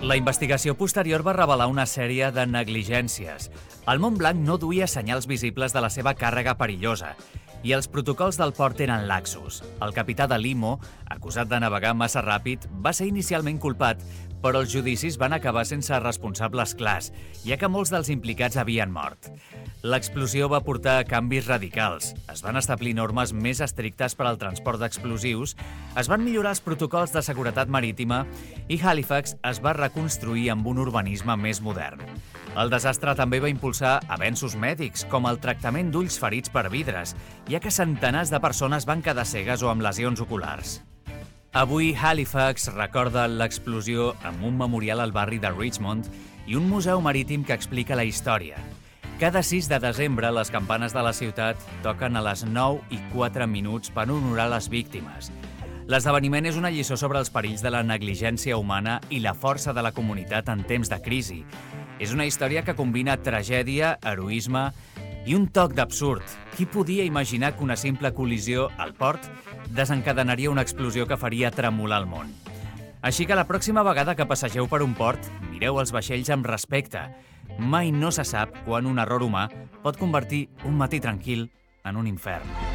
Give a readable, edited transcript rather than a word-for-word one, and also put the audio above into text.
La investigació posterior va revelar una sèrie de negligències. El Mont Blanc no duia senyals visibles de la seva càrrega perillosa i els protocols del port eren laxos. El capità de Limo, acusat de navegar massa ràpid, va ser inicialment culpat, però els judicis van acabar sense responsables clars, ja que molts dels implicats havien mort. L'explosió va portar a canvis radicals. Es van establir normes més estrictes per al transport d'explosius, es van millorar els protocols de seguretat marítima i Halifax es va reconstruir amb un urbanisme més modern. El desastre també va impulsar avenços mèdics, com el tractament d'ulls ferits per vidres, ja que centenars de persones van quedar cegues o amb lesions oculars. Avui, Halifax recorda l'explosió amb un memorial al barri de Richmond i un museu marítim que explica la història. Cada 6 de desembre, les campanes de la ciutat toquen a les 9:04 per honorar les víctimes. L'esdeveniment és una lliçó sobre els perills de la negligència humana i la força de la comunitat en temps de crisi. És una història que combina tragèdia, heroisme i un toc d'absurd. Qui podia imaginar que una simple col·lisió al port desencadenaria una explosió que faria tremolar el món? Així que la pròxima vegada que passegeu per un port, mireu els vaixells amb respecte. Mai no se sap quan un error humà pot convertir un matí tranquil en un infern.